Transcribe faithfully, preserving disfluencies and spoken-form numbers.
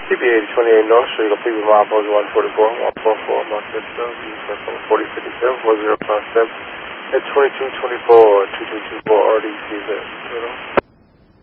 T P eighty twenty-eight North, so you complete with milepost one forty-four, one forty-four, Mark Vista, forty fifty-seven, four zero five seven, at twenty-two twenty-four, two two two four, R D C zero.